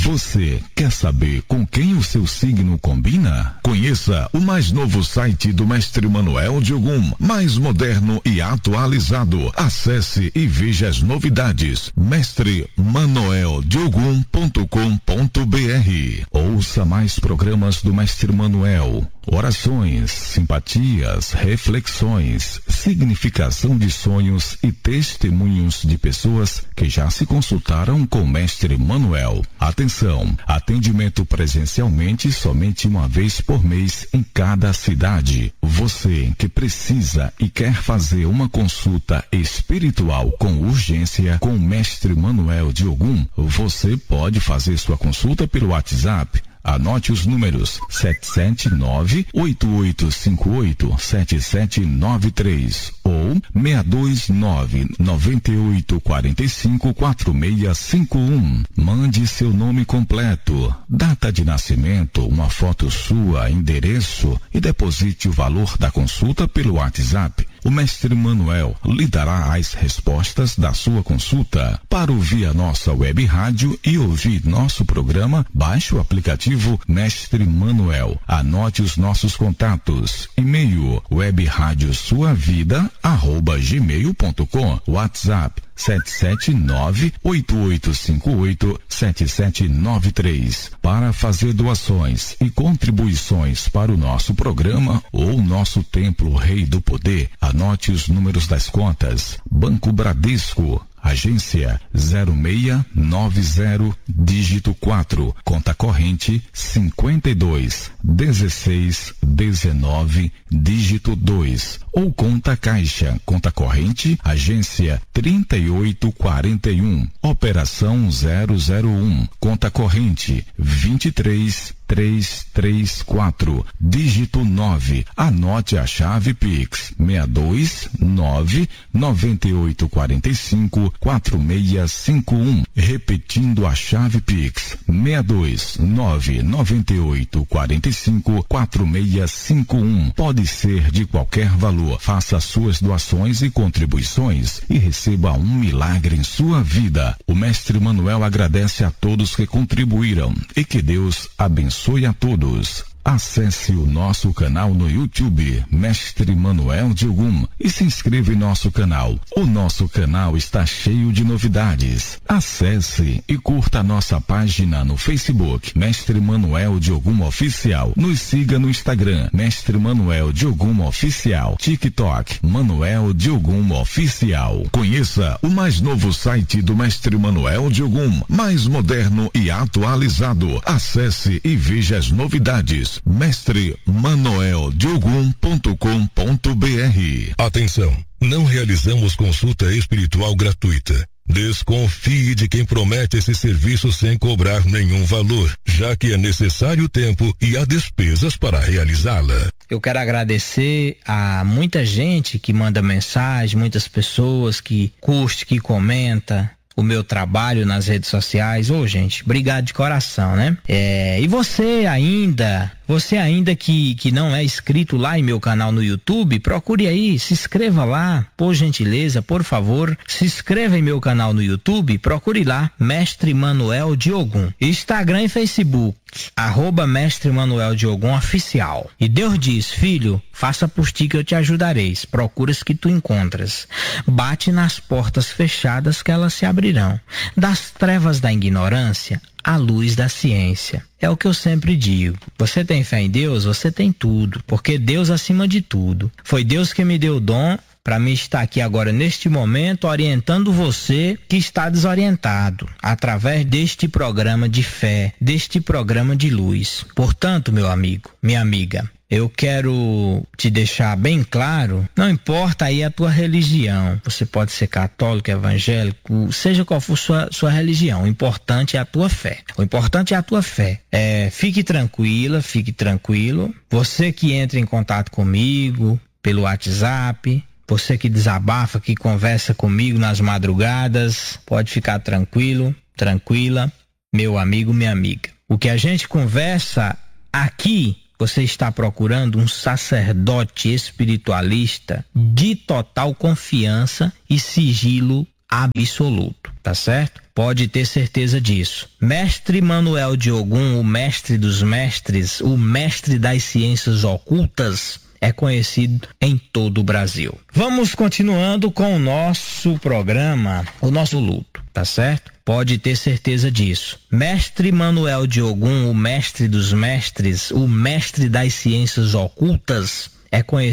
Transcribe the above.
Você quer saber com quem o seu signo combina? Conheça o mais novo site do Mestre Manuel de Ogum, mais moderno e atualizado. Acesse e veja as novidades. mestremanueldeogum.com.br. Ouça mais programas do Mestre Manuel. Orações, simpatias, reflexões, significação de sonhos e testemunhos de pessoas que já se consultaram com o Mestre Manuel. Atenção, atendimento presencialmente somente uma vez por mês em cada cidade. Você que precisa e quer fazer uma consulta espiritual com urgência com o Mestre Manuel de Ogum, você pode fazer sua consulta pelo WhatsApp. Anote os números 779-8858-7793 ou 629-9845-4651. Mande seu nome completo, data de nascimento, uma foto sua, endereço e deposite o valor da consulta pelo WhatsApp. O Mestre Manuel lhe dará as respostas da sua consulta. Para ouvir a nossa web rádio e ouvir nosso programa, baixe o aplicativo Mestre Manuel. Anote os nossos contatos. E-mail webradiosuavida@gmail.com. WhatsApp 779-8858-7793. Para fazer doações e contribuições para o nosso programa ou nosso Templo Rei do Poder, anote os números das contas. Banco Bradesco, agência 0690, dígito 4, conta corrente 521619, dígito 2, ou conta caixa, conta corrente, agência 3841, operação 001, conta corrente 23334, dígito 9. Anote a chave Pix 629-9845-4651. Repetindo a chave Pix 629-9845-4651. Pode ser de qualquer valor. Faça suas doações e contribuições e receba um milagre em sua vida. O Mestre Manuel agradece a todos que contribuíram e que Deus abençoe a todos. Acesse o nosso canal no YouTube, Mestre Manuel de Ogum, e se inscreva em nosso canal. O nosso canal está cheio de novidades. Acesse e curta a nossa página no Facebook, Mestre Manuel de Ogum Oficial. Nos siga no Instagram, Mestre Manuel de Ogum Oficial. TikTok, Manuel de Ogum Oficial. Conheça o mais novo site do Mestre Manuel de Ogum, mais moderno e atualizado. Acesse e veja as novidades. mestremanueldeogum.com.br. Atenção, não realizamos consulta espiritual gratuita. Desconfie de quem promete esse serviço sem cobrar nenhum valor, já que é necessário tempo e há despesas para realizá-la. Eu quero agradecer a muita gente que manda mensagem, muitas pessoas que curte, que comenta o meu trabalho nas redes sociais. Ô, gente, obrigado de coração, né? E você ainda que não é inscrito lá em meu canal no YouTube, procure aí, se inscreva lá, por gentileza, por favor, se inscreva em meu canal no YouTube, procure lá, Mestre Manuel de Ogum. Instagram e Facebook, @Mestre Manuel de Ogum Oficial. E Deus diz, filho, faça por ti que eu te ajudareis, procuras que tu encontras. Bate nas portas fechadas que elas se abrirão. Das trevas da ignorância, a luz da ciência. É o que eu sempre digo. Você tem fé em Deus? Você tem tudo. Porque Deus acima de tudo. Foi Deus que me deu o dom para mim estar aqui agora neste momento orientando você que está desorientado através deste programa de fé, deste programa de luz. Portanto, meu amigo, minha amiga, eu quero te deixar bem claro, não importa aí a tua religião, você pode ser católico, evangélico, seja qual for sua religião, o importante é a tua fé. O importante é a tua fé. Fique tranquila, fique tranquilo. Você que entra em contato comigo pelo WhatsApp, você que desabafa, que conversa comigo nas madrugadas, pode ficar tranquilo, tranquila, meu amigo, minha amiga. O que a gente conversa aqui, você está procurando um sacerdote espiritualista de total confiança e sigilo absoluto, tá certo? Pode ter certeza disso. Mestre Manuel de Ogum, o mestre dos mestres, o mestre das ciências ocultas, é conhecido em todo o Brasil. Vamos continuando com o nosso programa, o nosso luto, tá certo? Pode ter certeza disso. Mestre Manuel de Ogum, o mestre dos mestres, o mestre das ciências ocultas, é conhecido